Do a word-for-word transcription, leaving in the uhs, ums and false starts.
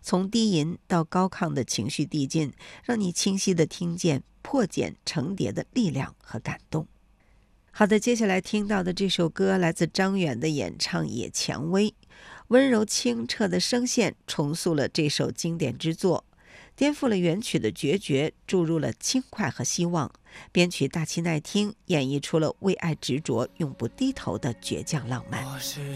从低吟到高亢的情绪递进，让你清晰地听见破茧成蝶的力量和感动。好的，接下来听到的这首歌来自张远的演唱《野蔷薇》，温柔清澈的声线重塑了这首经典之作，颠覆了原曲的决绝，注入了轻快和希望。编曲大气耐听，演绎出了为爱执着永不低头的倔强浪漫。